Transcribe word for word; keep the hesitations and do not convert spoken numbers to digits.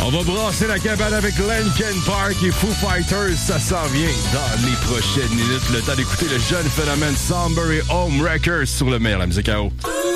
On va brasser la cabane avec Linkin Park et Foo Fighters. Ça s'en vient dans les prochaines minutes. Le temps d'écouter le jeune phénomène Somber et Home Wreckers sur le meilleur, la musique à eau.